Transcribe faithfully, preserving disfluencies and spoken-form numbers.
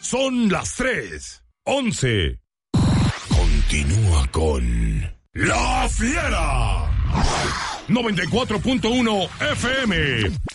Son las tres, once. Continúa con La Fiera. noventa y cuatro punto uno F M.